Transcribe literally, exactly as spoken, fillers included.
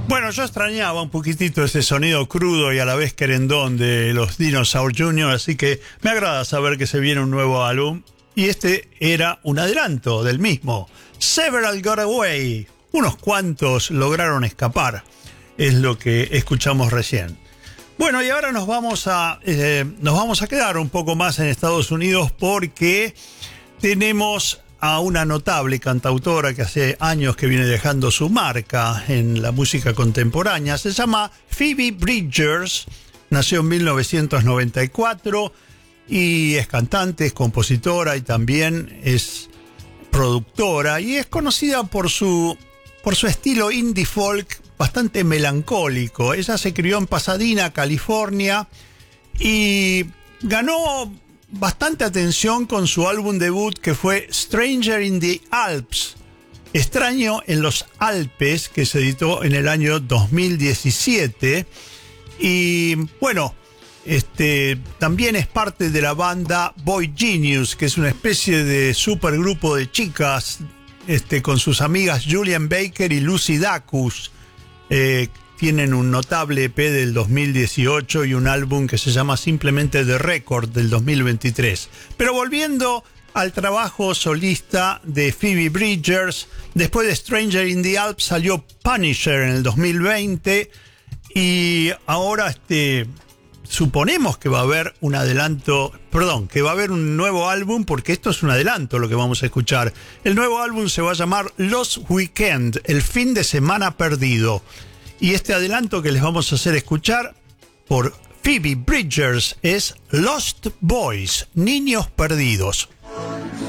Bueno, yo extrañaba un poquitito ese sonido crudo y a la vez querendón de los Dinosaur junior, así que me agrada saber que se viene un nuevo álbum. Y este era un adelanto del mismo. Several Got Away. Unos cuantos lograron escapar. Es lo que escuchamos recién. Bueno, y ahora nos vamos a, eh, nos vamos a quedar un poco más en Estados Unidos porque tenemos a una notable cantautora que hace años que viene dejando su marca en la música contemporánea. Se llama Phoebe Bridgers, nació en mil novecientos noventa y cuatro y es cantante, es compositora y también es productora, y es conocida por su, por su estilo indie folk bastante melancólico. Ella se crió en Pasadena, California, y ganó bastante atención con su álbum debut que fue Stranger in the Alps, Extraño en los Alpes, que se editó en el año dos mil diecisiete. Y bueno, este también es parte de la banda Boy Genius, que es una especie de supergrupo de chicas, este, con sus amigas Julian Baker y Lucy Dacus. Eh, tienen un notable E P del dos mil dieciocho y un álbum que se llama simplemente The Record del dos mil veintitrés. Pero volviendo al trabajo solista de Phoebe Bridgers, después de Stranger in the Alps salió Punisher en el dos mil veinte, y ahora este, suponemos que va a haber un adelanto, perdón, que va a haber un nuevo álbum, porque esto es un adelanto lo que vamos a escuchar. El nuevo álbum se va a llamar Lost Weekend, el fin de semana perdido. Y este adelanto que les vamos a hacer escuchar por Phoebe Bridgers es Lost Boys, Niños Perdidos.